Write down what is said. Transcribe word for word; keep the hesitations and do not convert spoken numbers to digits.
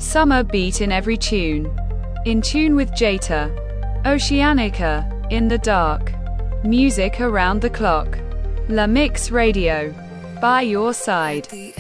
Summer beat in every tune. In tune with Jeta. Oceanica, In the Dark. Music around the clock. La Mix Radio. By your side.